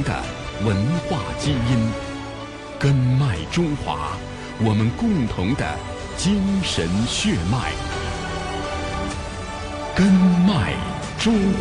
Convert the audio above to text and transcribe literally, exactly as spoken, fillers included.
的文化基因，根脉中华，我们共同的精神血脉。根脉中华。